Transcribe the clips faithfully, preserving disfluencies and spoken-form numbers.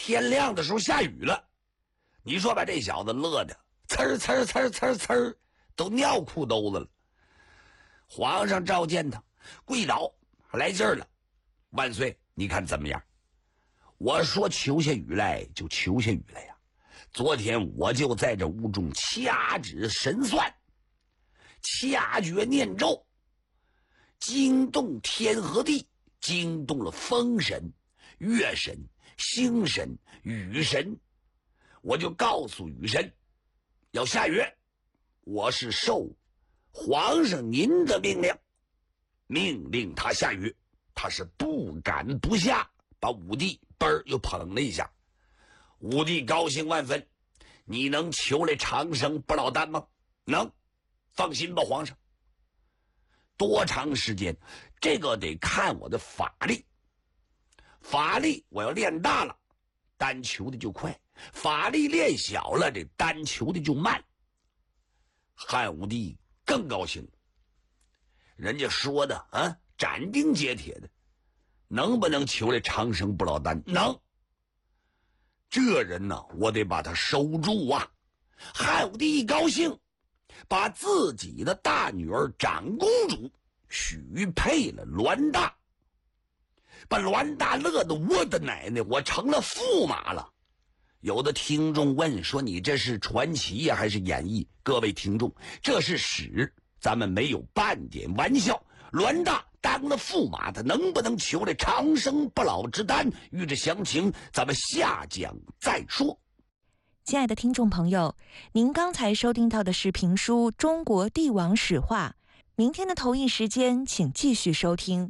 天亮的时候下雨了。你说把这小子乐的呲儿呲儿呲儿呲儿呲儿都尿裤兜子了。皇上召见他，跪倒，来劲儿了。万岁，你看怎么样？我说求下雨来就求下雨来呀！昨天我就在这屋中掐指神算，掐诀念咒，惊动天和地，惊动了风神、月神、星神、雨神。我就告诉雨神要下雨，我是受皇上您的命令，命令他下雨，他是不敢不下，把武帝嘣儿又捧了一下。武帝高兴万分，你能求来长生不老丹吗？能，放心吧，皇上。多长时间？这个得看我的法力，法力我要练大了，丹求的就快；法力练小了，这丹求的就慢。汉武帝更高兴，人家说的啊，斩钉截铁的，能不能求来长生不老丹？能。这人呢，我得把他收住啊！汉武帝一高兴，把自己的大女儿长公主许配了栾大，把栾大乐得我的奶奶，我成了驸马了。有的听众问说，你这是传奇呀、啊、还是演绎？各位听众，这是史，咱们没有半点玩笑。栾大当了驸马，他能不能求来长生不老之丹？欲知详情，咱们下讲再说。 亲爱的听众朋友，您刚才收听到的是评书《中国帝王史话》，明天的同一时间请继续收听。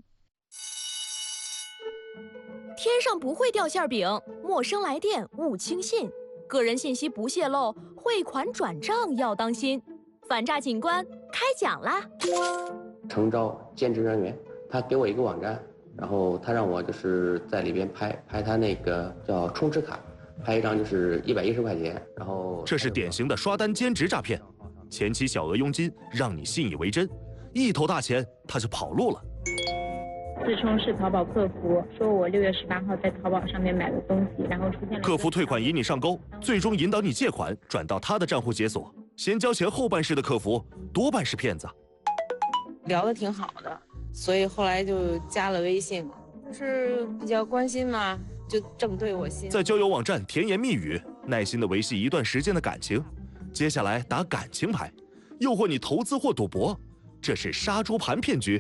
天上不会掉馅饼，陌生来电勿轻信，个人信息不泄露，汇款转账要当心。反诈警官开讲啦！ 诚招兼职人员，他给我一个网站，然后他让我就是在里边拍拍他那个叫充值卡，拍一张就是一百一十块钱，然后这是典型的刷单兼职诈骗，前期小额佣金让你信以为真，一头大钱他就跑路了。 自称是淘宝客服，说我六月十八号在淘宝上面买了东西，然后出现了客服退款引你上钩，最终引导你借款转到他的账户解锁，先交钱后办事的客服多半是骗子。 聊得挺好的，所以后来就加了微信，就是比较关心嘛，就正对我心。 在交友网站甜言蜜语，耐心的维系一段时间的感情，接下来打感情牌，诱惑你投资或赌博，这是杀猪盘骗局。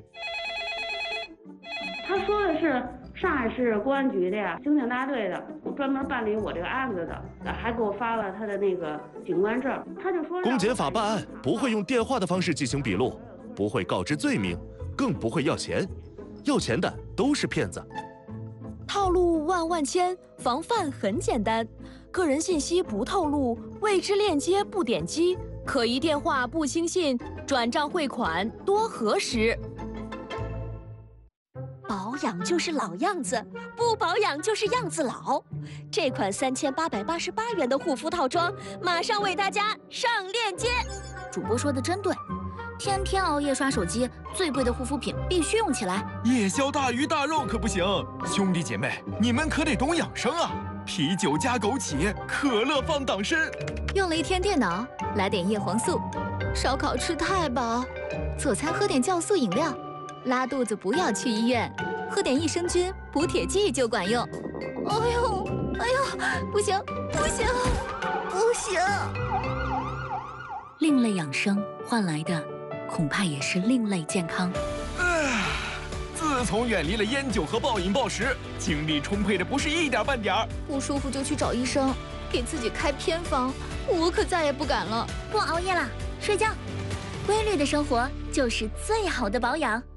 他说的是上海市公安局的呀，刑警大队的，专门办理我这个案子的，还给我发了他的那个警官证。他就说， 公检法办案不会用电话的方式进行笔录，不会告知罪名，更不会要钱，要钱的都是骗子。 套路万万千，防范很简单，个人信息不透露，未知链接不点击，可疑电话不轻信，转账汇款多核实。 保养就是老样子，不保养就是样子老。这款三千八百八十八元的护肤套装，马上为大家上链接。 主播说的真对，天天熬夜刷手机，最贵的护肤品必须用起来。 夜宵大鱼大肉可不行，兄弟姐妹，你们可得懂养生啊！啤酒加枸杞，可乐放党参。 用了一天电脑，来点叶黄素。烧烤吃太饱，做餐喝点酵素饮料。拉肚子不要去医院，喝点益生菌补铁剂就管用。哎呦，哎呦，不行，不行，不行！另类养生换来的，恐怕也是另类健康。 唉，自从远离了烟酒和暴饮暴食，精力充沛的不是一点半点儿。 不舒服就去找医生，给自己开偏方，我可再也不敢了。不熬夜了，睡觉。规律的生活就是最好的保养。